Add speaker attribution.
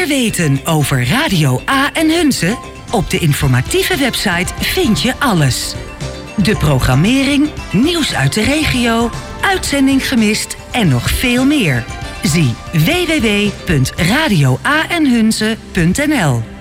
Speaker 1: meer weten over Radio A en Hunze? Op de informatieve website vind je alles. De programmering, nieuws uit de regio, uitzending gemist en nog veel meer. Zie www.radioaenhunze.nl.